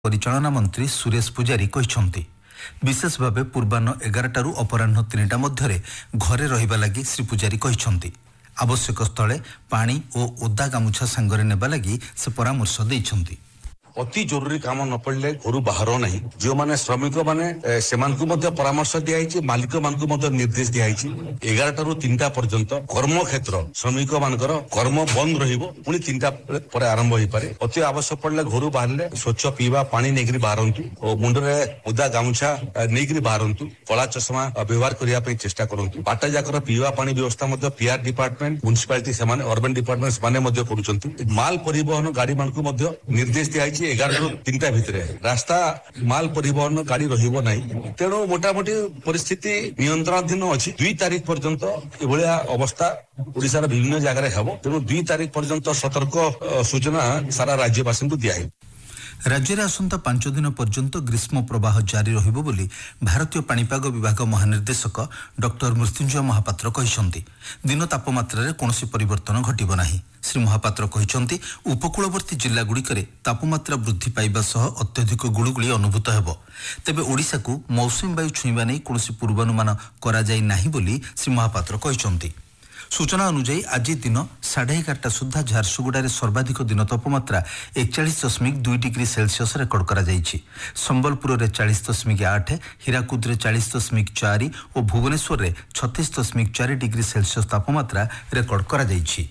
परिचालना मंत्री सुरेश पुजारी कहिसंती। विशेष भाव पूर्वाह्न 11 अपराह्न 3टा मध्य घरे रहिबा लागि श्री पुजारी कहिसंती। आवश्यक स्थले पानी और ओदा गामुछा सांगरे नेबा लागि से परामर्श दैछंती। अति जरूरी काम न पड़े घर बाहर नहीं। जो माने श्रमिक माने परामर्श दिया मालिक मान निर्देश दिया 11 ରୁ 3टा पर्यंत कर्म क्षेत्र श्रमिक मान कर्म बंद पुणी 3टा पर आरंभ हो पारे। अति आवश्यक पड़े घर बाहर स्वच्छ पीवा पानी नहीं बाहरतु और मुंडे ओदा गामुछा नहीं बाहरतु कला चश्मा व्यवहार करने चेष्टा करूँ। बाटा जाकर पीवा पानी व्यवस्था पीआर डिपार्टमेंट म्युनिसिपालिटी से अर्बन डिपार्टमेंट से माल परिवहन गाड़ी मान निर्देश दिया 11 ରୁ 3ଟା भितर रास्ता माल परिवहन गाड़ी रहिबो नहीं। तेणु मोटामोटी परिस्थिति नियंत्रणाधीन अच्छी। 2 तारीख पर्यंत एभलिया अवस्था ओडिशार विभिन्न जगह हेबो। तेणु 2 तारीख पर्यंत सतर्क सूचना सारा राज्यवासी को दिया है। राज्य में आसंता 5 दिन पर्यंत ग्रीष्म प्रवाह जारी रहिबो बोली भारतीय पाणीपाग विभाग महानिर्देशक डॉक्टर मृत्युंजय महापात्र कहिसंती। दिन तापमात्रा रे कोनोसी परिवर्तन घटिबो नाही। श्री महापात्र कहिसंती उपकूलवर्ती जिला गुड़िकरे तापमात्रा वृद्धि पाइबा सह अत्यधिक गुळुगुळी अनुभूत हेबो। तेबे ओडिशा को मौसुमी वायु छुईबा नै कोनोसी पूर्वानुमान करा जाई नाही बोली श्री महापात्र कहिसंती। सूचना अनुसार आज दिन 11:30 सुधा झारसुगुड़ा सर्वाधिक दिन तापमात्रा 41.2 डिग्री सेल्सियस रेकर्ड करा जायछि। संबलपुर में 40.8, हीराकुद में 40.4 और भुवनेश्वर में 36.4 डिग्री सेल्सियस तापमात्रा रेकर्ड करा जायछि।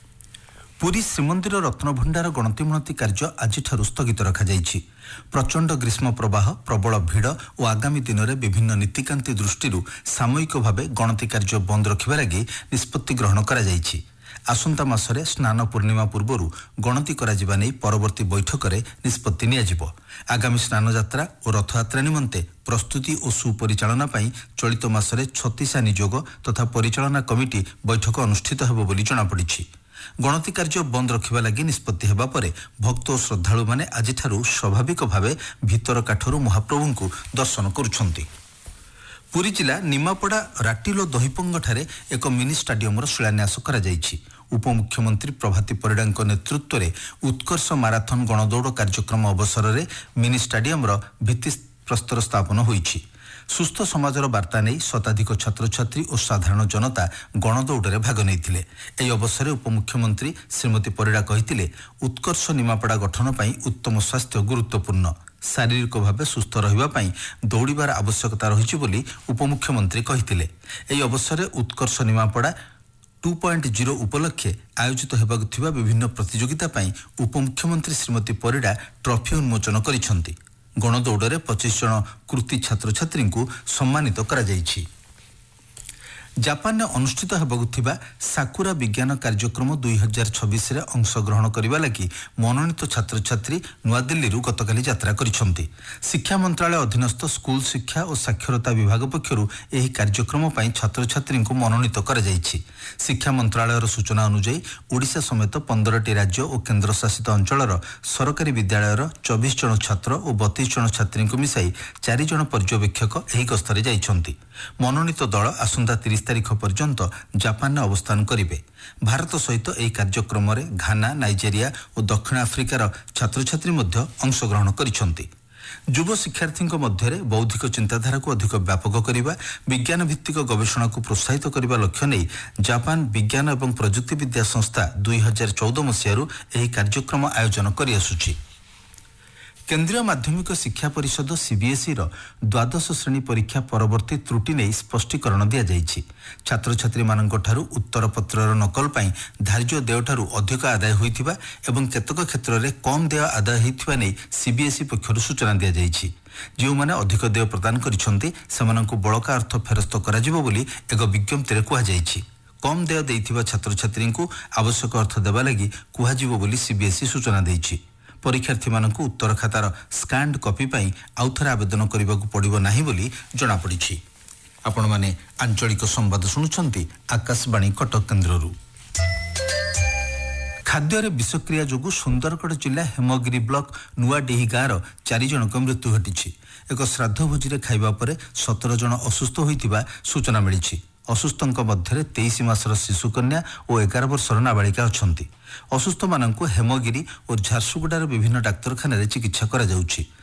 पुरी श्रीमंदिर रत्नभंडार गणतिमणति कार्य आज स्थगित रखा जायछि। प्रचंड ग्रीष्म प्रवाह प्रबल भिड़ और आगामी दिन में विभिन्न नीतिकांति दृष्टि सामयिक भाव गणति कार्य बंद रखा लगी निष्पत्ति ग्रहण करा जायछि। आसंता मासरे स्नान पूर्णिमा पूर्व गणति करा नै परवर्ती बैठक में निष्पत्ति नियाजिबो। आगामी स्नान यात्रा और रथयात्रा निमंते प्रस्तुति और सुपरिचालना पई चलित मासरे 36 नियोग तथा परिचालना कमिटी बैठक अनुष्ठित हेबो बोली जणा पड़िछि। गणति कार्य बंद रखा लगी निष्पत्ति हेबा परे भक्त और श्रद्धालु माने आज स्वाभाविक भावे भीतर काठरू महाप्रभु को दर्शन करुछंती। पुरी जिला निमापड़ा राटिलो दहीपंग ठारे एक मिनी स्टाडियम शिलान्यास करा जायछि। उपमुख्यमंत्री प्रभाती परिडा नेतृत्व में उत्कर्ष माराथन गणदौड़ कार्यक्रम अवसर में मिनी स्टाडियम भित्ति प्रस्तर स्थापन होईछि। सुस्थ समाजर वार्ता नहीं शताधिक छात्र छात्री और साधारण जनता गणदौड़े भाग नहीं। यह अवसर उपमुख्यमंत्री श्रीमती परिडा कही उत्कर्ष निमापड़ा गठन पर उत्तम स्वास्थ्य गुरुत्वपूर्ण। शारीरिक भाव सुस्थ रही दौड़ार आवश्यकता रही बोली उपमुख्यमंत्री कही। यह अवसर में उत्कर्ष निमापड़ा 2.0 उपलक्षे आयोजित होगा विभिन्न प्रतियोगिता उपमुख्यमंत्री श्रीमती परिडा ट्रॉफी उन्मोचन करिसेंती। गणदौड़े 25 जन कृति छात्र छात्री को सम्मानित करा जायछि। जापान में अनुष्ठित होगा साकुरा विज्ञान कार्यक्रम 2026 रे अंशग्रहण करने लगी मनोनीत छात्र छात्री नुआदिल्ली गतकाली यात्रा करिसेंती। शिक्षा मंत्रालय अधीनस्थ स्कूल शिक्षा और साक्षरता विभाग पक्षरु एही कार्यक्रम पई छात्र छात्री को मनोनीत करा जायछि। शिक्षा मंत्रालयर सूचना अनुसार ओडिशा समेत 15टी राज्य और केन्द्र शासित अंचलर सरकारी विद्यालयर 24 जन छात्र और 32 जन छात्री को मिसाई 4 जन पर्यवेक्षक एही गस्तरे जाइछंती। मनोनीत दल आसंता 30 तारीख पर्यंत जापान में अवस्थान करेंगे। भारत सहित यह कार्यक्रम में घाना नाइजेरिया और दक्षिण आफ्रिकार छात्र छात्री अंशग्रहण करिसेंती। युव शिक्षार्थी मध्य बौद्धिक चिंताधारा को अधिक व्यापक करने विज्ञान भित्तिक गवेषणा को प्रोत्साहित करने लक्ष्य नहीं जापान विज्ञान और प्रजुक्ति विद्या संस्था 2014 मसीह यह कार्यक्रम आयोजन कर आसुछि। केंद्रीय माध्यमिक शिक्षा परिषद सीबीएसई द्वादश श्रेणी परीक्षा परवर्ती त्रुटि नहीं स्पष्टीकरण दि जाइछि। छात्र छात्री मानक ठारू उत्तर पत्रर नकल पाई धार्य देय ठारू अधिक आदाय होइथिबा एवं केतक क्षेत्र में कम देय आदाय होइथिबा नै सीबीएसई पक्षरु सूचना दि जाइछि। जो माने अधिक देय प्रदान करिसंती सेमानंकु बळका अर्थ फेरस्त कराजिबो बोली एक विज्ञप्ति रे कुहा जाइछि। कम देय दैथिबा छात्र छात्री को आवश्यक अर्थ देबा लागि कुहाजिबो बोली सीबीएसई सूचना दैछि। परीक्षार्थी मानक उत्तर खातार स्कान्ड कॉपी पाई आउथरे आवेदन करने को पड़िबो नाही बोली जणा पड़िछि। आपण माने आंचलिक संवाद सुनुछंती आकाशवाणी कटक केन्द्ररू। खाद्य विषक्रिया जोगु सुंदरगढ़ जिला हेमगिरी ब्लॉक नुआडीही गाँवर 4 जनक मृत्यु घटी। एक श्राद्ध भोजी खाइबा परे 17 जन असुस्थ होइतिबा सूचना मिली। असुस्थों मध्य 23 मासर शिशुकन्या और 11 वर्षर नाबालिका अच्छा। असुस्थ मानक हेमगिरी और झारसुगुड़ार विभिन्न डाक्तखाना चिकित्सा करा जाउछि।